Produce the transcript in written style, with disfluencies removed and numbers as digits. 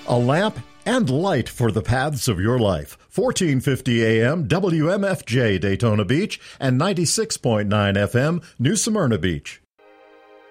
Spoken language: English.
A lamp and light for the paths of your life. 1450 AM WMFJ Daytona Beach and 96.9 FM New Smyrna Beach.